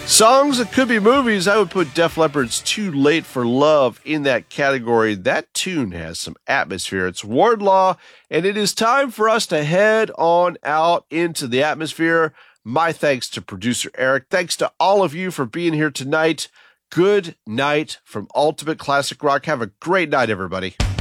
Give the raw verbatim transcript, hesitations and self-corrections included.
Songs that could be movies, I would put Def Leppard's Too Late for Love in that category. That tune has some atmosphere. It's Wardlaw, and it is time for us to head on out into the atmosphere. My thanks to producer Eric. Thanks to all of you for being here tonight. Good night from Ultimate Classic Rock. Have a great night, everybody.